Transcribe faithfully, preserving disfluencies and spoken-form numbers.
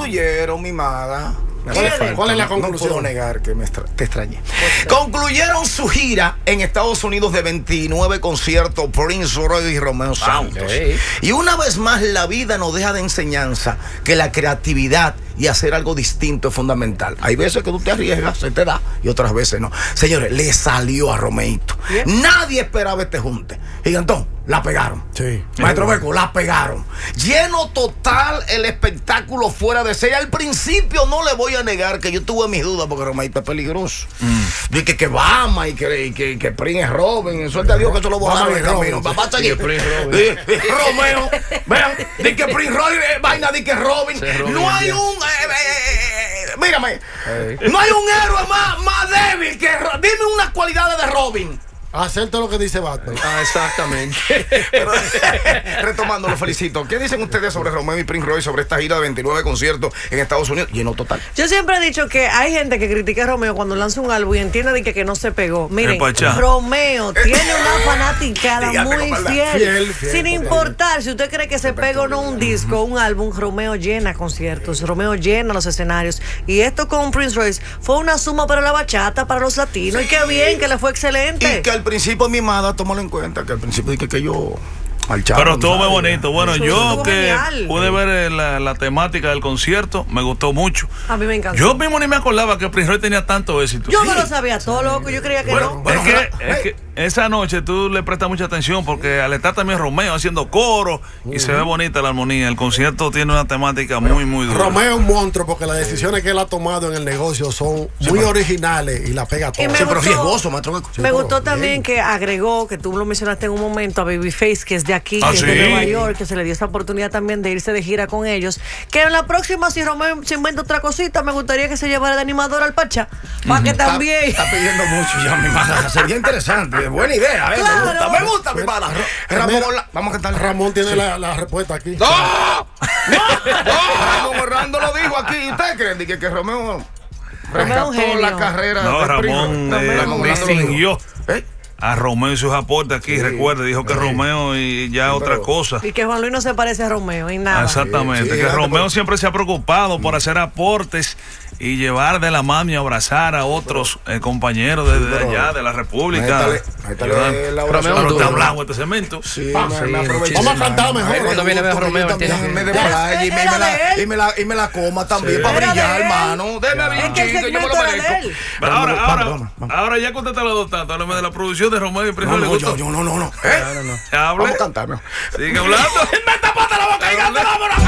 concluyeron, mi maga. ¿Cuál es, ¿Cuál es la conclusión? No puedo negar que me extra te extrañé. Concluyeron su gira en Estados Unidos de veintinueve conciertos Prince Royce y Romeo Santos. Okay. Y una vez más la vida nos deja de enseñanza que la creatividad y hacer algo distinto es fundamental. Hay veces que tú te arriesgas, se te da, y otras veces no. Señores, le salió a Romeito. Yeah. Nadie esperaba este junte. Gigantón, la pegaron. Sí. Maestro Beco, la pegaron. Lleno total el espectáculo fuera de serie. Al principio no le voy a negar que yo tuve mis dudas porque Romeito es peligroso. Mm. Dije que, que Bama y que, y que, que Prince es Robin. Suerte a Dios que eso lo borraron en el camino. Papá está allí. Romeo, vean, di que Prince Robin, eh, vaina, di que Robin. No hay un. Eh, eh, eh, mírame, hey. No hay un héroe más, más débil que. Dime unas cualidades de Robin. Hacer todo lo que dice Batman. Ah, exactamente. Pero, retomando, lo felicito. ¿Qué dicen ustedes sobre Romeo y Prince Royce, sobre esta gira de veintinueve conciertos en Estados Unidos? Lleno total. Yo siempre he dicho que hay gente que critica a Romeo cuando lanza un álbum y entiende de que, que no se pegó. Miren, Romeo tiene una fanaticada muy fiel. Fiel, fiel. Sin importar si usted cree que se pega o no un disco, un álbum, Romeo llena conciertos, Romeo llena los escenarios. Y esto con Prince Royce fue una suma para la bachata, para los latinos. Sí. Y qué bien, que le fue excelente. Y que al principio mi amada, tómalo en cuenta, que al principio dije que yo al chavo, pero estuvo muy bonito. Bueno, eso yo que genial. Pude ver la, la temática del concierto, me gustó mucho. A mí me encantó. Yo mismo ni me acordaba que Prince Royce tenía tanto éxito. Yo sí. no lo sabía todo, loco, yo creía que bueno, no. Bueno, es, que, es que esa noche tú le prestas mucha atención porque al estar también Romeo haciendo coro y uh-huh. se ve bonita la armonía. El concierto tiene una temática pero, muy, muy dura. Romeo es un monstruo porque las decisiones que él ha tomado en el negocio son sí, muy originales y la pega todo. Sí, pero riesgoso, maestro. Sí, me gustó también bien. Que agregó, que tú lo mencionaste en un momento, a Babyface, que es de aquí, ah, que ¿sí? es de Nueva York, que se le dio esa oportunidad también de irse de gira con ellos. Que en la próxima, si Romeo se inventa otra cosita, me gustaría que se llevara de animador al Pachá. Para uh-huh. que también. Está, está pidiendo mucho ya, mi madre. Sería interesante. Buena idea, ¿eh? Claro. Me gusta, me gusta, mi pana. Ramón, vamos a cantar. Ramón tiene sí. la, la respuesta aquí. ¡No! ¡No! Ramón Orlando lo dijo aquí. ¿Ustedes creen que, que Romeo rescató la carrera? No, de Ramón, eh, Ramón distinguió ¿Eh? a Romeo y sus aportes aquí. Sí. Recuerde, dijo que sí. Romeo y ya sí, otra cosa. Y que Juan Luis no se parece a Romeo en nada. Exactamente, sí, sí, que Romeo siempre se ha preocupado por hacer aportes y llevar de la mano y abrazar a otros eh, compañeros de, de allá, de la República. Romeo está blanco este cemento. Sí, ah, me, sí, me vamos a cantar mejor. Cuando viene a ver Romeo, me de playa y me la y me la y me la coma también para brillar, hermano. Déme bien chico, yo me lo merezco. Ahora, ahora, ahora ya contesta los dos tantos. Háblame de la producción de Romeo y Prince Royce. No, no, no, no. Vamos a cantar. Sigue hablando. Me tapaste la boca y vámonos.